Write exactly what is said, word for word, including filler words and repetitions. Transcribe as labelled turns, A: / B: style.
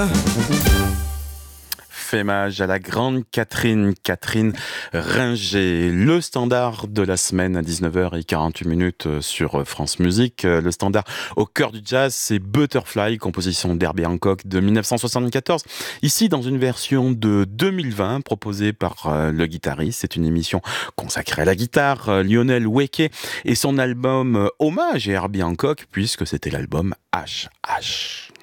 A: Hommage à la grande Catherine, Catherine Ringer. Le standard de la semaine à dix-neuf heures quarante-huit minutes sur France Musique. Le standard au cœur du jazz, c'est Butterfly, composition d'Herbie Hancock de mille neuf cent soixante-quatorze. Ici, dans une version de deux mille vingt, proposée par le guitariste. C'est une émission consacrée à la guitare, Lionel Weke, et son album Hommage à Herbie Hancock, puisque c'était l'album H H.